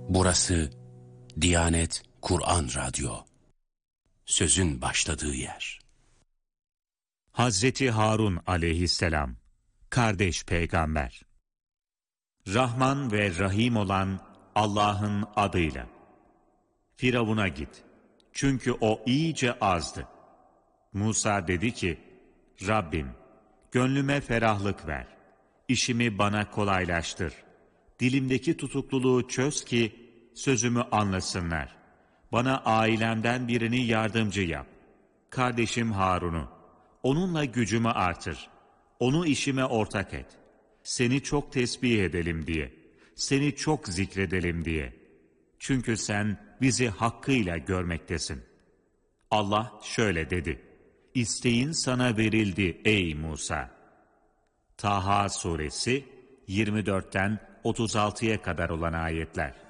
Burası Diyanet Kur'an Radyo. Sözün başladığı yer. Hazreti Harun aleyhisselam, kardeş peygamber. Rahman ve Rahim olan Allah'ın adıyla. Firavun'a git. Çünkü o iyice azdı. Musa dedi ki, Rabbim, gönlüme ferahlık ver. İşimi bana kolaylaştır. Dilimdeki tutukluluğu çöz ki sözümü anlasınlar. Bana ailemden birini yardımcı yap. Kardeşim Harun'u. Onunla gücümü artır. Onu işime ortak et. Seni çok tesbih edelim diye. Seni çok zikredelim diye. Çünkü sen bizi hakkıyla görmektesin. Allah şöyle dedi. İsteğin sana verildi ey Musa. Taha suresi 24'ten 36'ya kadar olan ayetler.